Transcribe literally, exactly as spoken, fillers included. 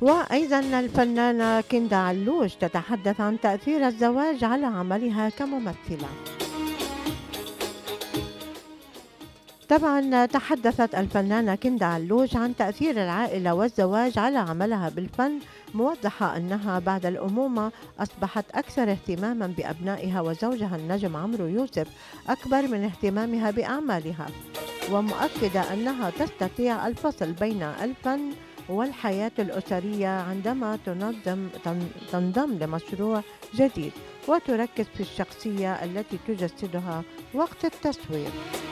وأيضا الفنانة كندا علوش تتحدث عن تأثير الزواج على عملها كممثلة. طبعا تحدثت الفنانة كندا علوش عن تأثير العائلة والزواج على عملها بالفن، موضحة أنها بعد الأمومة أصبحت أكثر اهتماما بأبنائها، وزوجها النجم عمرو يوسف أكبر من اهتمامها بأعمالها، ومؤكدة أنها تستطيع الفصل بين الفن والحياة الأسرية عندما تنظم تنضم لمشروع جديد وتركز في الشخصية التي تجسدها وقت التصوير.